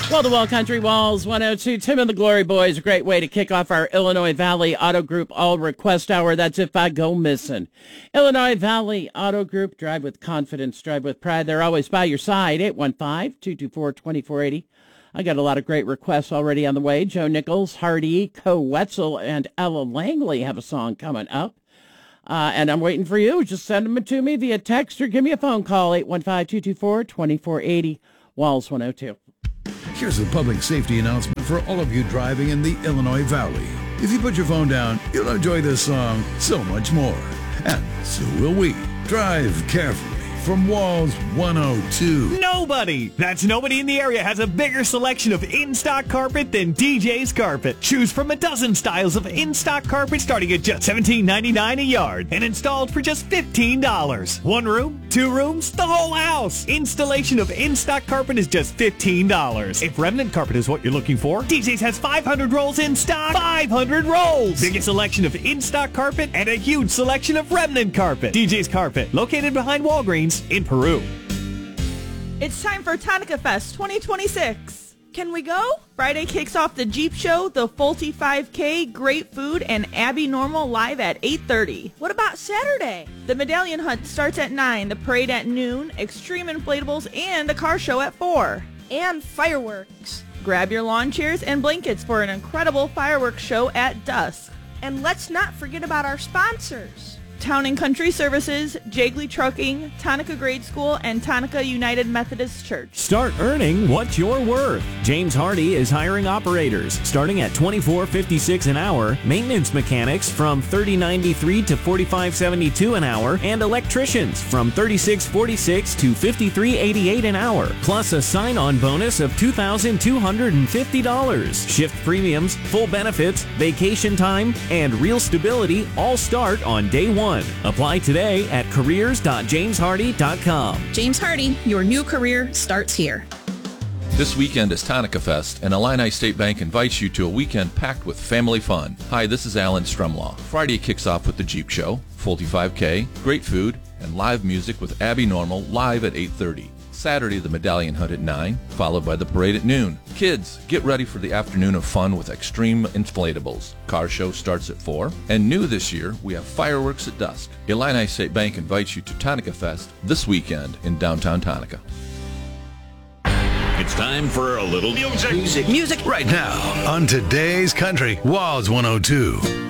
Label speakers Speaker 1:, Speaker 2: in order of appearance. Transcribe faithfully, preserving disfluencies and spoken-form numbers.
Speaker 1: Wall-to-wall country, Walls one oh two. Tim and the Glory Boys, a great way to kick off our Illinois Valley Auto Group All Request Hour. That's if I go missing. Illinois Valley Auto Group, drive with confidence, drive with pride. They're always by your side. eight one five, two two four, two four eight zero. I got a lot of great requests already on the way. Joe Nichols, Hardy, Co Wetzel, and Ella Langley have a song coming up. Uh, and I'm waiting for you. Just send them to me via text or give me a phone call, eight one five, two two four, two four eight zero, Walls one oh two.
Speaker 2: Here's a public safety announcement for all of you driving in the Illinois Valley. If you put your phone down, you'll enjoy this song so much more. And so will we. Drive carefully. From Walls one oh two.
Speaker 3: Nobody! That's nobody in the area has a bigger selection of in-stock carpet than D J's Carpet. Choose from a dozen styles of in-stock carpet starting at just seventeen ninety-nine a yard and installed for just fifteen dollars. One room, two rooms, the whole house. Installation of in-stock carpet is just fifteen dollars. If remnant carpet is what you're looking for, D J's has five hundred rolls in stock. five hundred rolls! Biggest selection of in-stock carpet and a huge selection of remnant carpet. D J's Carpet, located behind Walgreens in Peru.
Speaker 4: It's time for Tonica Fest twenty twenty-six. Can we go? Friday kicks off the Jeep Show, the Fulte five K, great food, and Abby Normal live at eight thirty.
Speaker 5: What about Saturday?
Speaker 4: The Medallion Hunt starts at nine, the parade at noon, extreme inflatables, and the car show at four.
Speaker 5: And fireworks.
Speaker 4: Grab your lawn chairs and blankets for an incredible fireworks show at dusk.
Speaker 5: And let's not forget about our sponsors.
Speaker 4: Town and Country Services, Jagley Trucking, Tonica Grade School, and Tonica United Methodist Church.
Speaker 3: Start earning what you're worth. James Hardy is hiring operators starting at twenty-four fifty-six an hour, maintenance mechanics from thirty ninety-three to forty-five seventy-two an hour, and electricians from thirty-six forty-six to fifty-three eighty-eight an hour, plus a sign-on bonus of two thousand two hundred fifty dollars. Shift premiums, full benefits, vacation time, and real stability all start on day one. Apply today at careers dot james hardy dot com.
Speaker 6: James Hardy, your new career starts here.
Speaker 7: This weekend is Tonica Fest, and Illini State Bank invites you to a weekend packed with family fun. Hi, this is Alan Strumlaw. Friday kicks off with the Jeep Show, Fulte five K, great food, and live music with Abby Normal live at eight thirty. Saturday, the Medallion Hunt at nine, followed by the parade at noon. Kids, get ready for the afternoon of fun with extreme inflatables. Car show starts at four. And new this year, we have fireworks at dusk. Illini State Bank invites you to Tonica Fest this weekend in downtown Tonica.
Speaker 8: It's time for a little music.
Speaker 2: Music. Music right now on today's Country, Walls one oh two.